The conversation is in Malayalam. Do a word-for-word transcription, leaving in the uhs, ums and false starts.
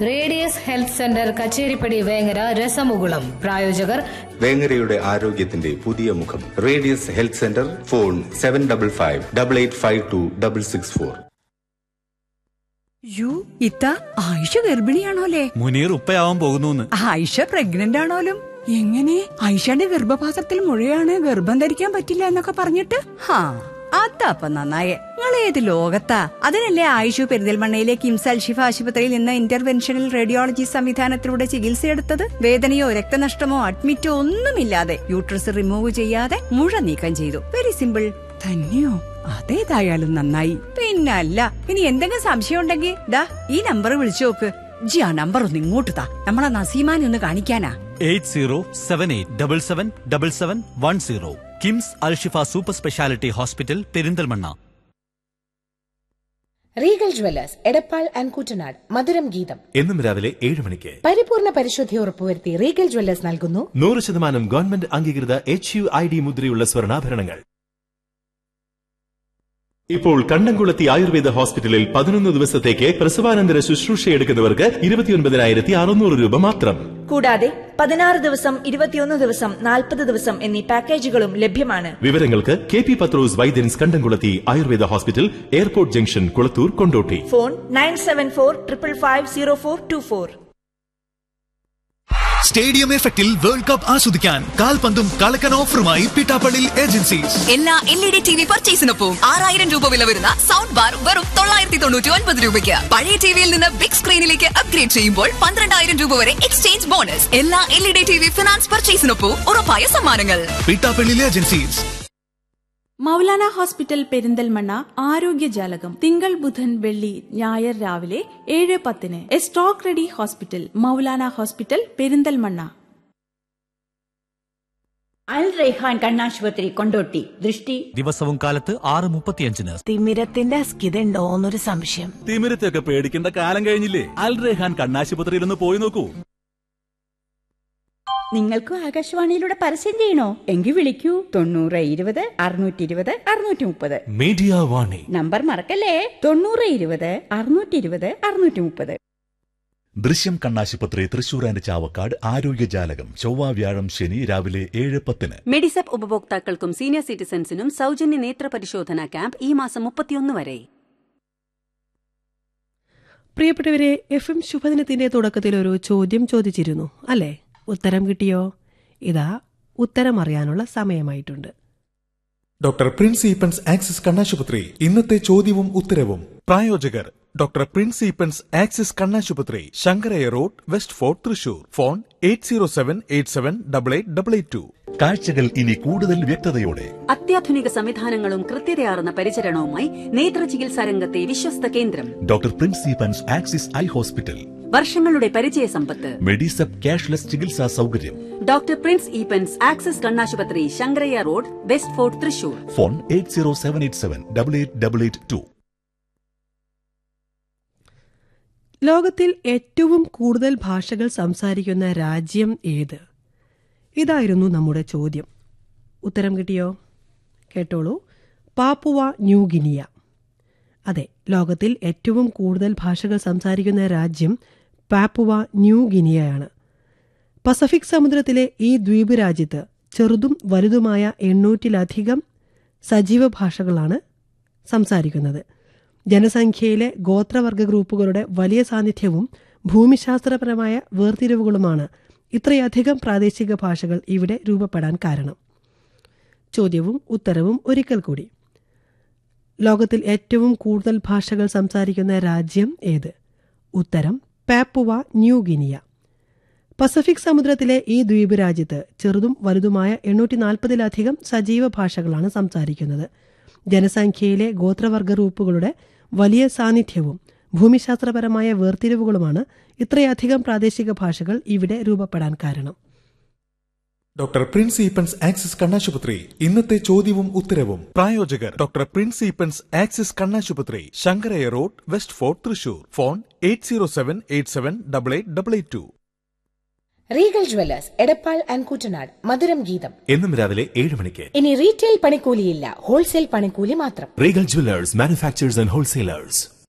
Radius health centre Kacheripadi Vengara രസമുകുളം. പ്രായോജകർ വേങ്ങരയുടെ ആരോഗ്യത്തിന്റെ പുതിയ മുഖം radius health centre. Phone seven double five double eight five to double six four. U ഇത്ത ആയിഷ ഗർഭിണിയാണോലേ? മുനീർ ഉപ്പയാവാൻ പോകുന്നു. ആയിഷ പ്രഗ്നന്റ് ആണോലും? എങ്ങനെ? ആയിഷയുടെ ഗർഭപാത്രത്തിൽ മുഴയാണ്, ഗർഭം ധരിക്കാൻ പറ്റില്ല എന്നൊക്കെ പറഞ്ഞിട്ട്? ഹാ, അതപ്പ നന്നായേ. നിങ്ങൾ ഏത് ലോകത്താ? അതിനല്ലേ ആയിഷു പെരിന്തൽമണ്ണയിലെ കിംസ് അൽഷിഫ ആശുപത്രിയിൽ നിന്ന് ഇന്റർവെൻഷണൽ റേഡിയോളജി സംവിധാനത്തിലൂടെ ചികിത്സയെടുത്തത്. വേദനയോ രക്തനഷ്ടമോ അഡ്മിറ്റോ ഒന്നുമില്ലാതെ യൂട്രസ് റിമൂവ് ചെയ്യാതെ മുഴ നീക്കം ചെയ്തു. Very simple. തന്നെയോ? അതേതായാലും നന്നായി. പിന്നല്ല, ഇനി എന്തെങ്കിലും സംശയം ഉണ്ടെങ്കിൽ ദാ ഈ നമ്പർ വിളിച്ചു നോക്ക്. ജി ആ നമ്പർ ഒന്ന് ഇങ്ങോട്ട് താ, നമ്മളെ നസീമാനെ ഒന്ന് കാണിക്കാനാ. Eight zero seven eight double seven double seven one zero. KIMS Alshifa super speciality hospital, Perinthalmanna. Regal Jewellers Edappal and Koottanad. മധുരം ഗീതം എന്നും രാവിലെ ഏഴ് മണിക്ക്. പരിപൂർണ പരിശുദ്ധി ഉറപ്പുവരുത്തി റീഗൽ ജ്വല്ലേഴ്സ് നൽകുന്നു നൂറ് ശതമാനം ഗവൺമെന്റ് അംഗീകൃത എച്ച് യു ഐ ഡി മുദ്രയുള്ള സ്വർണ്ണാഭരണങ്ങൾ. ഇപ്പോൾ കണ്ടംകുളത്തി ആയുർവേദ ഹോസ്പിറ്റലിൽ പതിനൊന്ന് ദിവസത്തേക്ക് പ്രസവാനന്തര ശുശ്രൂഷ എടുക്കുന്നവർക്ക് ഇരുപത്തിയൊൻപതിനായിരത്തി അറുന്നൂറ് രൂപ മാത്രം. കൂടാതെ പതിനാറ് ദിവസം, ഇരുപത്തിയൊന്ന് ദിവസം, നാൽപ്പത് ദിവസം എന്നീ പാക്കേജുകളും ലഭ്യമാണ്. വിവരങ്ങൾക്ക് കെ പി പത്രോസ് വൈദ്യൻസ് കണ്ടംകുളത്തി Ayurveda hospital, airport junction, Kulathur, Kondotty. Phone nine seven four triple five zero four to four. Stadium എഫക്റ്റിൽ വേൾഡ് കപ്പ് ആസ്വദിക്കാൻ കാൽപന്തും കളക്കൻ ഓഫറുമായി പിട്ടാപ്പള്ളി ഏജൻസീസ്. എല്ലാ L E D T V പർച്ചേസിനൊപ്പം ആറായിരം രൂപ വില വരുന്ന സൗണ്ട് ബാർ വെറും തൊള്ളായിരത്തി തൊണ്ണൂറ്റി ഒൻപത് രൂപയ്ക്ക്. പഴയ ടിവിയിൽ നിന്ന് ബിഗ് സ്ക്രീനിലേക്ക് അപ്ഗ്രേഡ് ചെയ്യുമ്പോൾ പന്ത്രണ്ടായിരം രൂപ വരെ എക്സ്ചേഞ്ച് ബോണസ്. എല്ലാ L E D T V finance പർച്ചേസിനൊപ്പം ഉറപ്പായ സമ്മാനങ്ങൾ. പിട്ടാപ്പള്ളി ഏജൻസീസ്. മൗലാന ഹോസ്പിറ്റൽ പെരിന്തൽമണ്ണ ആരോഗ്യജാലകം തിങ്കൾ, ബുധൻ, വെള്ളി, ഞായർ രാവിലെ ഏഴ് പത്തിന്. A stock ready hospital, Maulana hospital Perinthalmanna. അൽ റൈഹാൻ കണ്ണാശുപത്രി, കൊണ്ടോട്ടി. ദൃഷ്ടി ദിവസവും കാലത്ത് ആറ് മുപ്പത്തിയഞ്ചിന്. തിമിരത്തിന്റെ അസ്കിതയുണ്ടോന്നൊരു സംശയം. തിമിരത്തെയൊക്കെ പേടിക്കേണ്ട കാലം കഴിഞ്ഞില്ലേ? അൽ റൈഹാൻ കണ്ണാശുപത്രിയിൽ ഒന്ന് പോയി നോക്കൂ. നിങ്ങൾക്കും ആകാശവാണിയിലൂടെ പരസ്യം ചെയ്യണോ? എങ്കിൽ വിളിക്കൂ തൊണ്ണൂറ് ഇരുപത് അറുന്നൂറ്റി ഇരുപത് അറുന്നൂറ്റി മുപ്പത്. മീഡിയ വാണി നമ്പർ മറക്കല്ലേ. തൊണ്ണൂറ് ഇരുപത് അറുന്നൂറ്റി ഇരുപത് അറുന്നൂറ്റി മുപ്പത്. ദൃശ്യം കണ്ണാശുപത്രി, തൃശൂർ ആൻഡ് ചാവക്കാട്. ആരോഗ്യജാലകം ചൊവ്വ, വ്യാഴം, ശനി രാവിലെ ഏഴ് പത്തിന്. മെഡിസെപ്പ് ഉപഭോക്താക്കൾക്കും സീനിയർ സിറ്റിസൺസിനും സൗജന്യ നേത്ര പരിശോധനാ ക്യാമ്പ് ഈ മാസം മുപ്പത്തിയൊന്ന് വരെ. പ്രിയപ്പെട്ടവരെ, എഫ് എം ശുഭദിനത്തിന്റെ തുടക്കത്തിൽ ഒരു ചോദ്യം ചോദിച്ചിരുന്നു അല്ലേ? ഉത്തരം കിട്ടിയോ? ഇതാ ഉത്തരം അറിയാനുള്ള സമയമായിട്ടുണ്ട്. ഡോക്ടർ പ്രിൻസ് ഈപ്പൻസ് ആക്സിസ് കണ്ണാശുപത്രി, ഇന്നത്തെ ചോദ്യവും ഉത്തരവും. പ്രായോജകർ ഡോക്ടർ പ്രിൻസ് ഈപ്പൻസ് ആക്സിസ് കണ്ണാശുപത്രി, Sankaraiya road, west fort, Thrissur. Phone eight zero seven eight seven double eight double eight to. കാഴ്ചകൾ ഇനി കൂടുതൽ വ്യക്തതയോടെ. അത്യാധുനിക സംവിധാനങ്ങളും കൃത്യതയാർന്ന പരിചരണവുമായി നേത്ര ചികിത്സാ രംഗത്തെ വിശ്വസ്ത കേന്ദ്രം doctor Prince Eappen's axis eye hospital. വർഷങ്ങളുടെ പരിചയ സമ്പത്ത്. മെഡിസെപ്പ് ക്യാഷ്ലെസ് ചികിത്സാ സൗകര്യം. ഡോക്ടർ പ്രിൻസ് ഈപ്പൻസ് ആക്സിസ് കണ്ണാശുപത്രി, Sankaraiah road, west fort, Thrissur. Phone eight zero seven eight seven double eight double eight to. ലോകത്തിൽ ഏറ്റവും കൂടുതൽ ഭാഷകൾ സംസാരിക്കുന്ന രാജ്യം ഏത്? ഇതായിരുന്നു നമ്മുടെ ചോദ്യം. ഉത്തരം കിട്ടിയോ? കേട്ടോളൂ. Papua new guinea. അതെ, ലോകത്തിൽ ഏറ്റവും കൂടുതൽ ഭാഷകൾ സംസാരിക്കുന്ന രാജ്യം പാപ്പുവ ന്യൂ ഗിനിയയാണ്. പസഫിക് സമുദ്രത്തിലെ ഈ ദ്വീപ് രാജ്യത്ത് ചെറുതും വലുതുമായ എണ്ണൂറ്റിലധികം സജീവ ഭാഷകളാണ് സംസാരിക്കുന്നത്. ജനസംഖ്യയിലെ ഗോത്രവർഗ ഗ്രൂപ്പുകളുടെ വലിയ സാന്നിധ്യവും ഭൂമിശാസ്ത്രപരമായ വേർതിരിവുകളുമാണ് ഇത്രയധികം പ്രാദേശിക ഭാഷകൾ ഇവിടെ രൂപപ്പെടാൻ കാരണം. ചോദ്യവും ഉത്തരവും ഒരിക്കൽ കൂടി. ലോകത്തിൽ ഏറ്റവും കൂടുതൽ ഭാഷകൾ സംസാരിക്കുന്ന രാജ്യം ഏത്? ഉത്തരം പാപ്പുവ ന്യൂ ഗിനിയ. പസഫിക് സമുദ്രത്തിലെ ഈ ദ്വീപ് രാജ്യത്ത് ചെറുതും വലുതുമായ എണ്ണൂറ്റി നാൽപ്പതിലധികം സജീവ ഭാഷകളാണ് സംസാരിക്കുന്നത്. ജനസംഖ്യയിലെ ഗോത്രവർഗ ഗ്രൂപ്പുകളുടെ വലിയ സാന്നിധ്യവും ഭൂമിശാസ്ത്രപരമായ വേർതിരിവുകളുമാണ് ഇത്രയധികം പ്രാദേശിക ഭാഷകൾ ഇവിടെ രൂപപ്പെടാൻ കാരണം. ഡോക്ടർ പ്രിൻസ് ഈപ്പൻസ് ആക്സിസ് കണ്ണാശുപത്രി, ഇന്നത്തെ ചോദ്യവും ഉത്തരവും. പ്രായോജകർ ഡോക്ടർ പ്രിൻസ് ഈപ്പൻസ് ആക്സിസ് കണ്ണാശുപത്രി, Sankaraiya road, west fort, Thrissur. Phone eight zero seven eight seven double eight double eight to. Regal Jewellers Edappal and Koottanad. മധുരം ഗീതം എന്നും രാവിലെ ഏഴ് മണിക്ക്. ഇനി റീറ്റെയിൽ പണിക്കൂലിയില്ല, ഹോൾസെയിൽ പണിക്കൂലി മാത്രം. Regal Jewellers, manufacturers and wholesalers.